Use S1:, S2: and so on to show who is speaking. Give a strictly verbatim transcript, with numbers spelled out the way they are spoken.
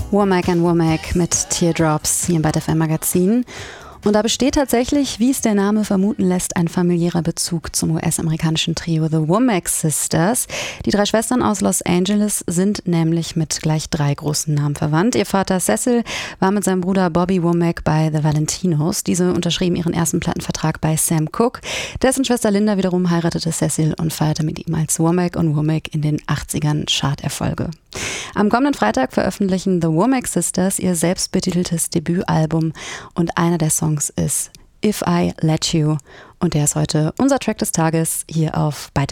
S1: Womack and Womack mit Teardrops hier im Byte F M Magazin. Und da besteht tatsächlich, wie es der Name vermuten lässt, ein familiärer Bezug zum U S-amerikanischen Trio The Womack Sisters. Die drei Schwestern aus Los Angeles sind nämlich mit gleich drei großen Namen verwandt. Ihr Vater Cecil war mit seinem Bruder Bobby Womack bei The Valentinos. Diese unterschrieben ihren ersten Plattenvertrag bei Sam Cooke. Dessen Schwester Linda wiederum heiratete Cecil und feierte mit ihm als Womack und Womack in den achtzigern Charterfolge. Am kommenden Freitag veröffentlichen The Womack Sisters ihr selbstbetiteltes Debütalbum und einer der Songs ist If I Let You und der ist heute unser Track des Tages hier auf Byte